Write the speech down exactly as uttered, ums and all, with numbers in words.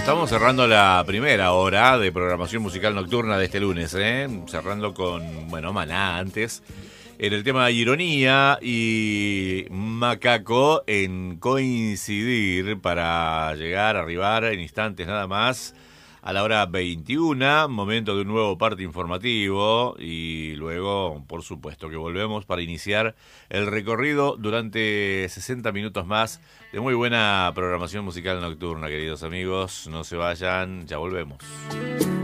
estamos cerrando la primera hora de programación musical nocturna de este lunes, ¿eh? Cerrando con, bueno, Maná antes. En el tema de Ironía y Macaco en coincidir para llegar, arribar en instantes nada más a la hora veintiuna, momento de un nuevo parte informativo y luego, por supuesto, que volvemos para iniciar el recorrido durante sesenta minutos más de muy buena programación musical nocturna, queridos amigos. No se vayan, ya volvemos.